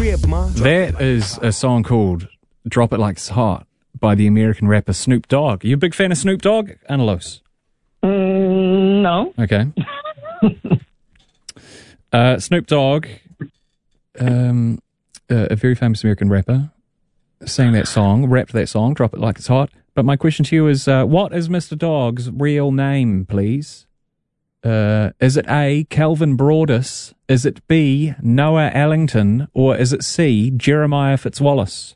crib, man. That is a song called Drop It Like It's Hot by the American rapper Snoop Dogg. Are you a big fan of Snoop Dogg, Analos? No. Okay. Snoop Dogg, a very famous American rapper, sang that song, rapped that song, Drop It Like It's Hot. But my question to you is, what is Mr. Dogg's real name, please? Is it A, Calvin Broadus? Is it B, Noah Allington? Or is it C, Jeremiah Fitzwallace?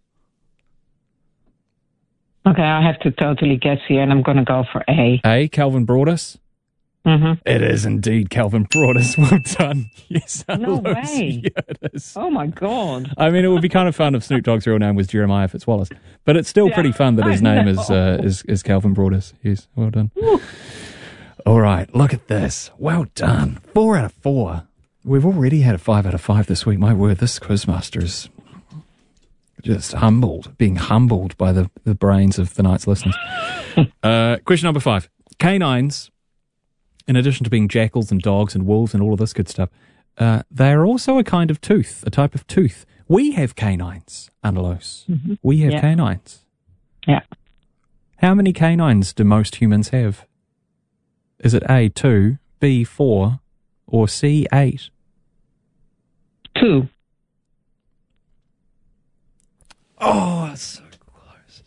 Okay, I have to totally guess here, and I'm going to go for A. A, Calvin Broadus? Mm-hmm. It is indeed Calvin Broadus. Well done. Yes, No way. Yeah, it is. Oh, my God. I mean, it would be kind of fun if Snoop Dogg's real name was Jeremiah Fitzwallace, but it's still pretty fun that his name is Calvin Broadus. Yes, well done. Ooh. All right, look at this. Well done. 4 out of 4. We've already had a 5 out of 5 this week. My word, this Quizmaster is just being humbled by the brains of the night's listeners. Question number 5. Canines, in addition to being jackals and dogs and wolves and all of this good stuff, they are also a kind of tooth, a type of tooth. We have canines, Analos. Mm-hmm. We have canines. Yeah. How many canines do most humans have? Is it A, 2, B, 4, or C, 8? 2. Oh, it's so close.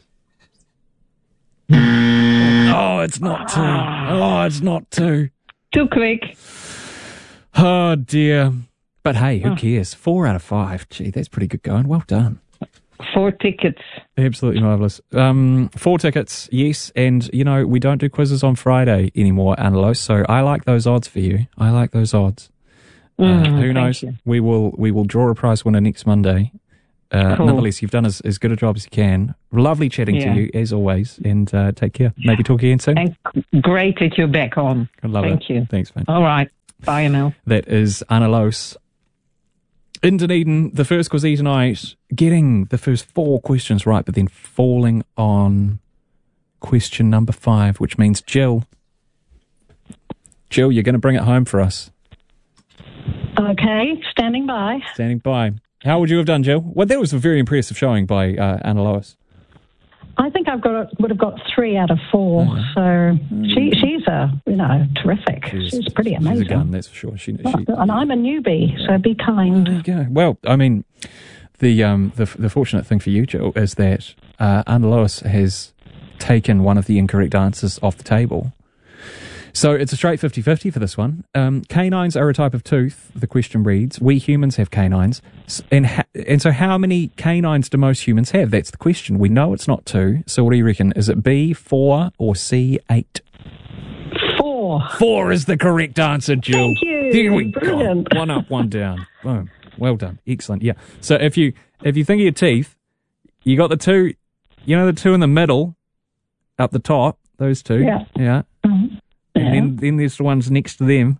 Oh, it's not 2. Oh, it's not 2. Too quick. Oh, dear. But hey, who cares? 4 out of 5. Gee, that's pretty good going. Well done. 4 tickets. Absolutely marvellous. 4 tickets, yes. And, you know, we don't do quizzes on Friday anymore, Analos, so I like those odds for you. I like those odds. Who knows? We will draw a prize winner next Monday. Cool. Nonetheless, you've done as good a job as you can. Lovely chatting to you, as always, and take care. Maybe talk again soon. And great that you're back on. I love it. Thank you. Thanks, man. All right. Bye, Emil. That is Analos in Dunedin, the first quiz tonight, getting the first 4 questions right, but then falling on question number 5, which means Jill, you're going to bring it home for us. Okay, standing by. Standing by. How would you have done, Jill? Well, that was a very impressive showing by Anna Lois. I think would have got 3 out of 4. So she's terrific. She's pretty amazing. She's a gun, that's for sure. And I'm a newbie, so be kind. There you go. Well, I mean, the fortunate thing for you, Jill, is that Anna Lois has taken one of the incorrect answers off the table. So it's a straight 50-50 for this one. Canines are a type of tooth, the question reads. We humans have canines. And so how many canines do most humans have? That's the question. We know it's not 2. So what do you reckon? Is it B, 4, or C, 8? 4. 4 is the correct answer, Jill. Thank you. Here we Brilliant. go. 1 up, 1 down. Boom. Well done. Excellent. Yeah. So if you think of your teeth, you got the 2, the 2 in the middle, up the top, those 2. Yeah. Yeah. Mm-hmm. And then there's the ones next to them.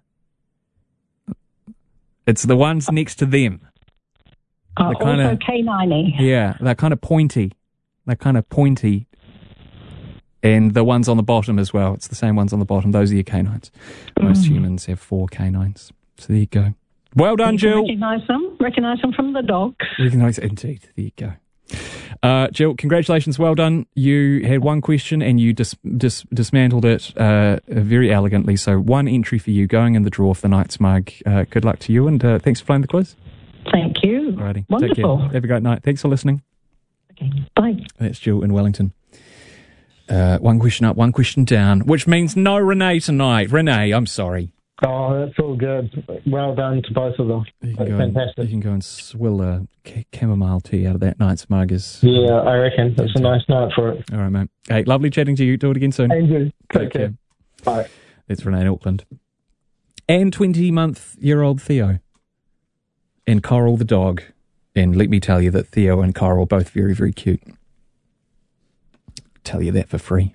It's the ones next to them. Also canine-y. Yeah, they're kind of pointy. And the ones on the bottom as well. It's the same ones on the bottom. Those are your canines. Most humans have 4 canines. So there you go. Well done, Jill. Recognize them from the dogs. Recognize, indeed. There you go. Jill, congratulations. Well done. You had 1 question and you dismantled it very elegantly. So 1 entry for you going in the draw for the night's mug. Good luck to you, and thanks for playing the quiz. Thank you. Alrighty. Wonderful. Take care. Have a great night. Thanks for listening. Okay. Bye. That's Jill in Wellington. 1 question up, 1 question down, which means no Renee tonight. Renee, I'm sorry. Oh, that's all good. Well done to both of them. Fantastic. You can go and swill a chamomile tea out of that night's mug. Yeah, I reckon. It's a nice night for it. All right, mate. Hey, lovely chatting to you. Do it again soon. And you. Take care. Bye. That's Renee in Auckland. And 20-month-year-old Theo. And Coral the dog. And let me tell you that Theo and Coral are both very, very cute. Tell you that for free.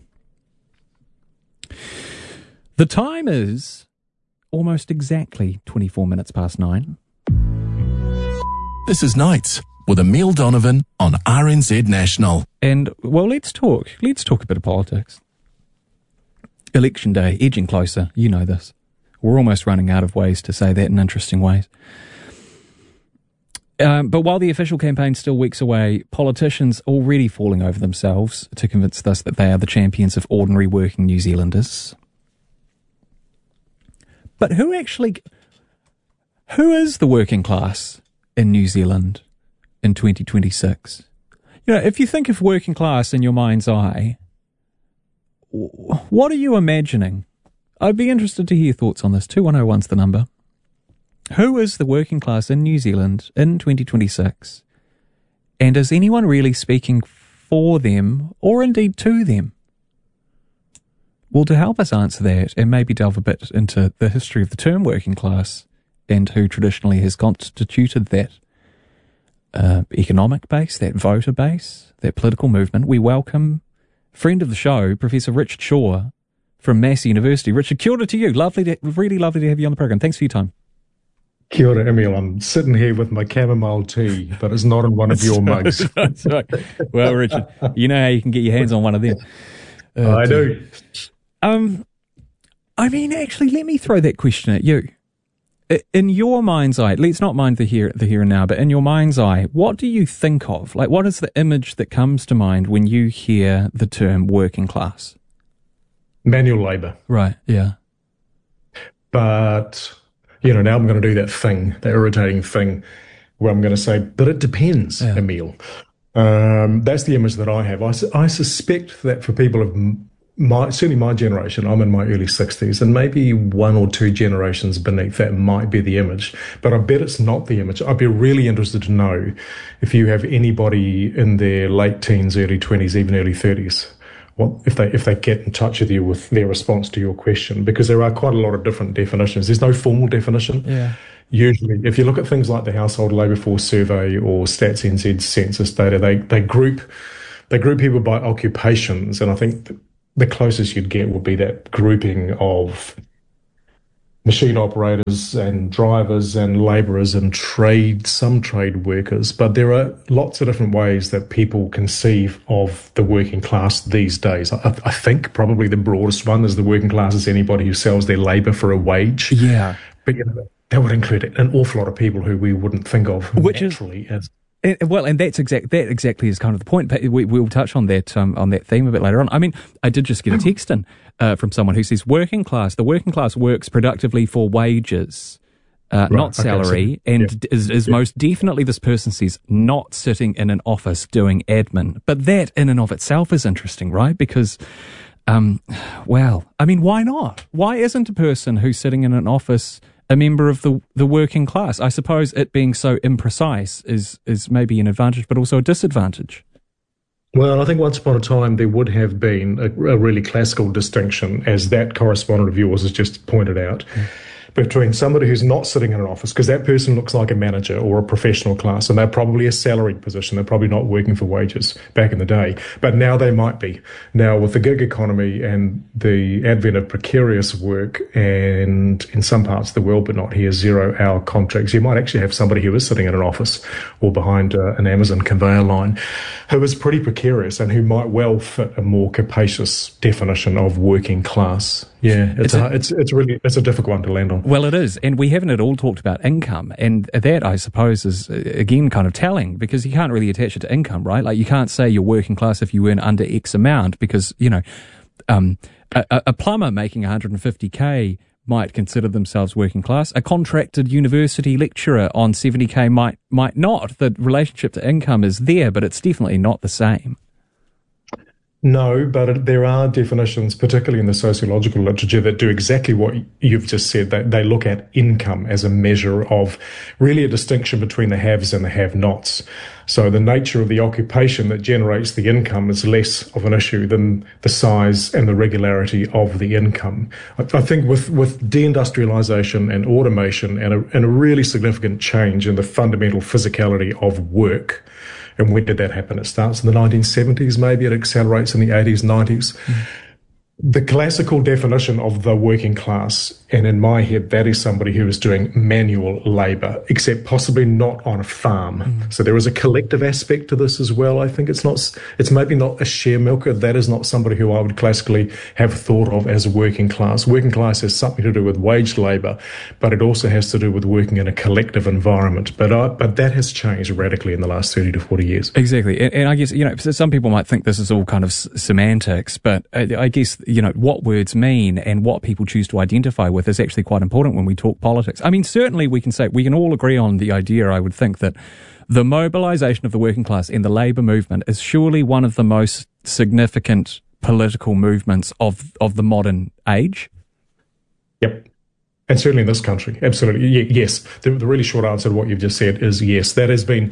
The time is almost exactly 24 minutes past 9. This is Nights with Emil Donovan on RNZ National. And, well, let's talk a bit of politics. Election day, edging closer, you know this. We're almost running out of ways to say that in interesting ways. But while the official campaign's still weeks away, politicians already falling over themselves to convince us that they are the champions of ordinary working New Zealanders. But who is the working class in New Zealand in 2026? If you think of working class in your mind's eye, what are you imagining? I'd be interested to hear your thoughts on this. 2101's the number. Who is the working class in New Zealand in 2026? And is anyone really speaking for them or indeed to them? Well, to help us answer that and maybe delve a bit into the history of the term working class and who traditionally has constituted that economic base, that voter base, that political movement, we welcome friend of the show, Professor Richard Shaw from Massey University. Richard, kia ora to you. Really lovely to have you on the program. Thanks for your time. Kia ora, Emil. I'm sitting here with my chamomile tea, but it's not in one of your mugs. That's right. Well, Richard, you know how you can get your hands on one of them. I do. Actually, let me throw that question at you. In your mind's eye, let's not mind the here and now, but in your mind's eye, what do you think of? Like, what is the image that comes to mind when you hear the term working class? Manual labour. Right, yeah. But, now I'm going to do that irritating thing, where I'm going to say, but it depends, Emil. That's the image that I have. I suspect that for people of certainly my generation, I'm in my early 60s, and maybe one or two generations beneath that might be the image, but I bet it's not the image. I'd be really interested to know if you have anybody in their late teens, early 20s, even early 30s, if they get in touch with you with their response to your question, because there are quite a lot of different definitions. There's no formal definition. Yeah. Usually, if you look at things like the Household Labour Force Survey or Stats NZ census data, they group people by occupations, and I think the closest you'd get would be that grouping of machine operators and drivers and labourers and some trade workers. But there are lots of different ways that people conceive of the working class these days. I think probably the broadest one is the working class is anybody who sells their labour for a wage. Yeah. But that would include an awful lot of people who we wouldn't think of naturally as... And that exactly is kind of the point. But we'll touch on that theme a bit later on. I mean, I did just get a text in from someone who says the working class works productively for wages, not salary, is most definitely, this person says, not sitting in an office doing admin. But that in and of itself is interesting, right? Because, why not? Why isn't a person who's sitting in an office a member of the working class? I suppose it being so imprecise is maybe an advantage, but also a disadvantage. Well, I think once upon a time there would have been a really classical distinction, as that correspondent of yours has just pointed out, between somebody who's not sitting in an office, because that person looks like a manager or a professional class, and they're probably a salaried position. They're probably not working for wages back in the day, but now they might be. Now, with the gig economy and the advent of precarious work, and in some parts of the world, but not here, 0-hour contracts, you might actually have somebody who is sitting in an office or behind an Amazon conveyor line who is pretty precarious and who might well fit a more capacious definition of working class. Yeah, it's a difficult one to land on. Well, it is, and we haven't at all talked about income, and that, I suppose, is again kind of telling, because you can't really attach it to income, right? Like, you can't say you're working class if you earn under X amount, because a plumber making 150k might consider themselves working class. A contracted university lecturer on 70k might not. The relationship to income is there, but it's definitely not the same. No, but there are definitions, particularly in the sociological literature, that do exactly what you've just said. They look at income as a measure of really a distinction between the haves and the have-nots. So the nature of the occupation that generates the income is less of an issue than the size and the regularity of the income. I think with deindustrialization and automation and a really significant change in the fundamental physicality of work. And when did that happen? It starts in the 1970s, maybe. It accelerates in the 80s, 90s. the classical definition of the working class, and in my head, that is somebody who is doing manual labour, except possibly not on a farm. So there is a collective aspect to this as well. I think it's maybe not a share milker. That is not somebody who I would classically have thought of as a working class. Working class has something to do with wage labour, but it also has to do with working in a collective environment. But that has changed radically in the last 30 to 40 years. Exactly. And I guess, some people might think this is all kind of semantics, but I guess, what words mean and what people choose to identify with is actually quite important when we talk politics. I mean, certainly we can all agree on the idea, I would think, that the mobilisation of the working class in the labour movement is surely one of the most significant political movements of the modern age. Yep. And certainly in this country, absolutely. Yes. The really short answer to what you've just said is yes. That has been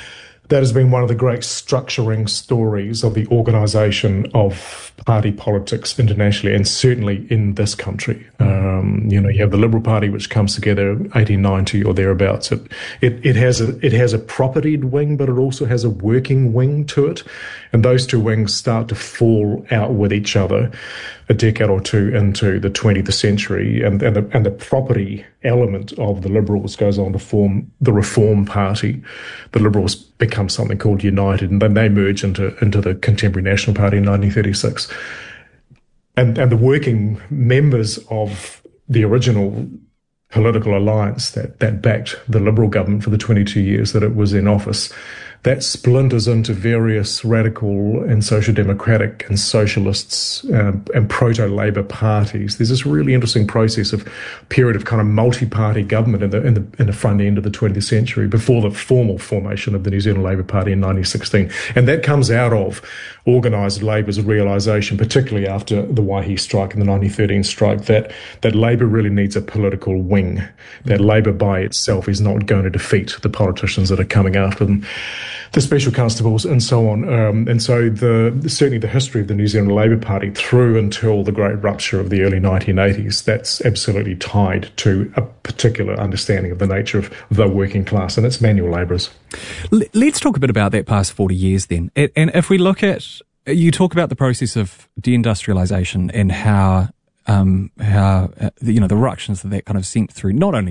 one of the great structuring stories of the organisation of party politics internationally, and certainly in this country. You have the Liberal Party, which comes together 1890 or thereabouts. It has a propertied wing, but it also has a working wing to it, and those two wings start to fall out with each other a decade or two into the 20th century, and the property element of the Liberals goes on to form the Reform Party. The Liberals become something called United, and then they merge into the Contemporary National Party in 1936. And the working members of the original political alliance that backed the Liberal government for the 22 years that it was in office, that splinters into various radical and social democratic and socialists and proto-Labour parties. There's this really interesting process of period of kind of multi-party government in the front end of the 20th century before the formal formation of the New Zealand Labour Party in 1916. And that comes out of organised Labour's realisation, particularly after the Waihi strike and the 1913 strike, that Labour really needs a political wing, that Labour by itself is not going to defeat the politicians that are coming after them, the special constables and so on. And so certainly the history of the New Zealand Labour Party through until the great rupture of the early 1980s, that's absolutely tied to a particular understanding of the nature of the working class, and it's manual labourers. Let's talk a bit about that past 40 years then. And if we look at, you talk about the process of deindustrialisation and how the ructions that kind of sent through not only